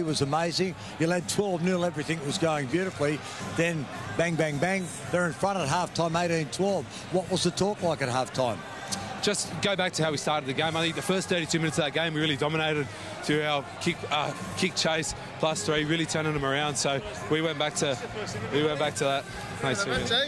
was amazing. You led 12-0, everything was going beautifully. Then, bang, bang, bang, they're in front at half-time, 18-12. What was the talk like at half-time? Just go back to how we started the game. I think the first 32 minutes of that game, we really dominated to our kick chase +3, really turning them around. So we went back to that. Nice.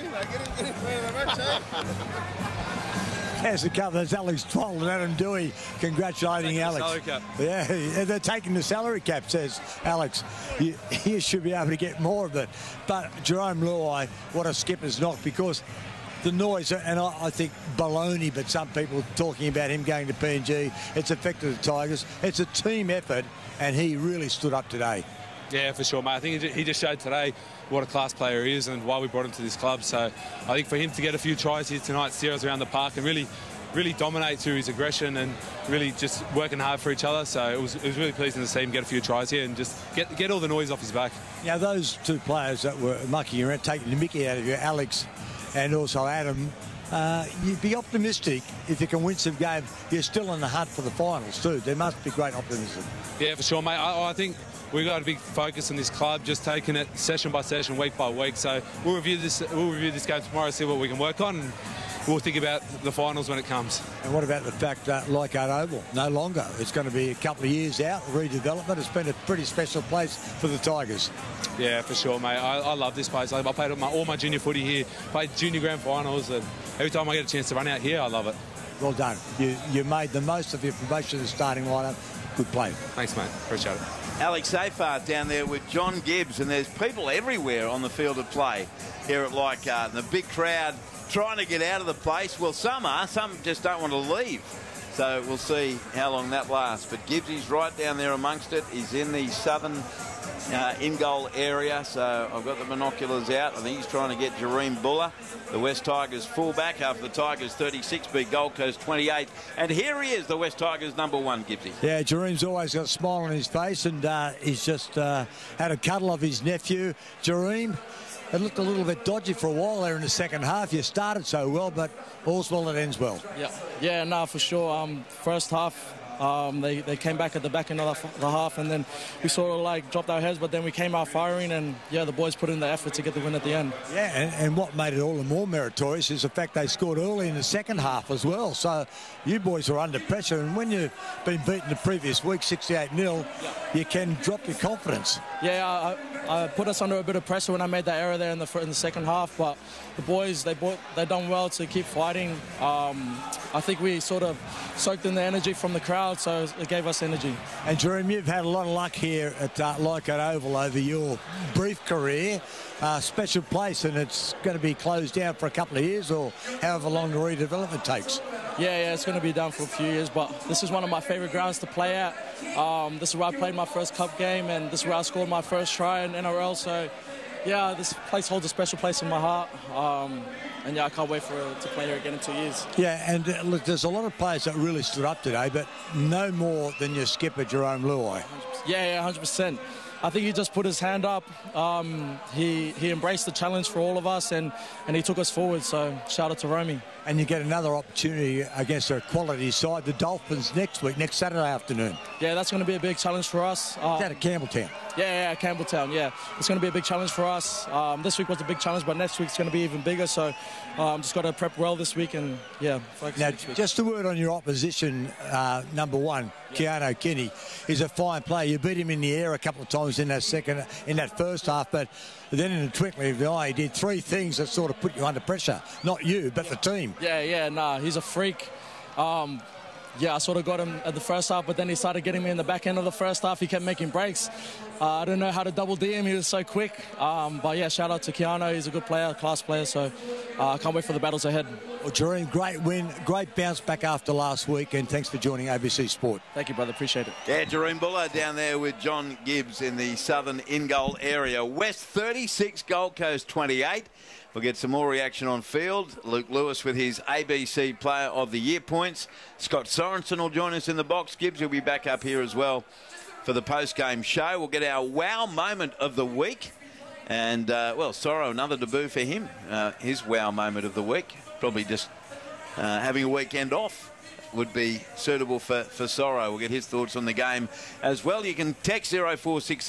As the covers, Alex Twoll and Adam Dewey congratulating Alex. Salary cap. Yeah, they're taking the salary cap, says Alex. You should be able to get more of it. But Jarome Luai, what a skipper's knock, because the noise, and I think baloney, but some people talking about him going to PNG, it's affected the Tigers. It's a team effort, and he really stood up today. Yeah, for sure, mate. I think he just showed today what a class player he is and why we brought him to this club. So I think for him to get a few tries here tonight, steer us around the park and really dominate through his aggression and really just working hard for each other. So it was really pleasing to see him get a few tries here and just get all the noise off his back. Now, those two players that were mucking around, taking the mickey out of you, Alex and also Adam, you'd be optimistic if you can win some games. You're still in the hunt for the finals too. There must be great optimism. Yeah, for sure, mate. I think we've got a big focus in this club, just taking it session by session, week by week. So we'll review this game tomorrow, see what we can work on, and we'll think about the finals when it comes. And what about the fact that Leichhardt Oval, no longer? It's going to be a couple of years out, redevelopment. It's been a pretty special place for the Tigers. Yeah, for sure, mate. I love this place. I played all my junior footy here, played junior grand finals, and every time I get a chance to run out here, I love it. Well done. You made the most of your promotion to the starting lineup. Good play. Thanks, mate. Appreciate it. Alex Seyfarth down there with John Gibbs, and there's people everywhere on the field of play here at Leichhardt, and the big crowd trying to get out of the place. Well, some are. Some just don't want to leave. So we'll see how long that lasts. But Gibbs is right down there amongst it. He's in the southern in-goal area. So I've got the binoculars out. I think he's trying to get Jahream Bula, the West Tigers fullback, after the Tigers 36 beat Gold Coast 28. And here he is, the West Tigers #1, Gibbsy. Yeah, Jahream's always got a smile on his face, and he's just had a cuddle of his nephew. Jahream, it looked a little bit dodgy for a while there in the second half. You started so well, but all's well that ends well. Yeah, no, for sure. First half, they came back at the back end of the half, and then we sort of like dropped our heads, but then we came out firing, and yeah, the boys put in the effort to get the win at the end. Yeah, and what made it all the more meritorious is the fact they scored early in the second half as well. So you boys were under pressure, and when you've been beaten the previous week 68-0, you can drop your confidence. Yeah, I put us under a bit of pressure when I made that error there in the second half, but the boys, they done well to keep fighting. I think we sort of soaked in the energy from the crowd, so it gave us energy. And Jahream, you've had a lot of luck here at Leichhardt Oval over your brief career. Special place, and it's going to be closed down for a couple of years or however long the redevelopment takes. Yeah, it's going to be done for a few years, but this is one of my favourite grounds to play at. This is where I played my first cup game, and this is where I scored my first try in NRL, so yeah, this place holds a special place in my heart. And yeah, I can't wait to play here again in 2 years. Yeah, and look, there's a lot of players that really stood up today, but no more than your skipper, Jarome Luai. Yeah, 100%. I think he just put his hand up. He embraced the challenge for all of us, and he took us forward. So shout out to Romy. And you get another opportunity against a quality side, the Dolphins, next Saturday afternoon. Yeah, that's going to be a big challenge for us. Is that at Campbelltown? Yeah, Campbelltown, yeah. It's going to be a big challenge for us. This week was a big challenge, but next week's going to be even bigger. So just got to prep well this week and, yeah, focus now, next week. Just a word on your opposition, #1, Keano Kenny. He's a fine player. You beat him in the air a couple of times in that first half, but then in the twinkling of the eye, he did three things that sort of put you under pressure. Not you, but the team. Yeah, he's a freak. Yeah, I sort of got him at the first half, but then he started getting me in the back end of the first half. He kept making breaks. I don't know how to double D him. He was so quick. But yeah, shout out to Keano. He's a good player, class player. So I can't wait for the battles ahead. Well, Jahream, great win, great bounce back after last week, and thanks for joining ABC Sport. Thank you, brother. Appreciate it. Yeah, Jahream Bula down there with John Gibbs in the southern in-goal area. West 36, Gold Coast 28. We'll get some more reaction on field. Luke Lewis with his ABC Player of the Year points. Scott Sorensen will join us in the box. Gibbs will be back up here as well for the post-game show. We'll get our wow moment of the week. And, well, Sorrow, another debut for him. His wow moment of the week. Probably just having a weekend off would be suitable for Sorrow. We'll get his thoughts on the game as well. You can text 0466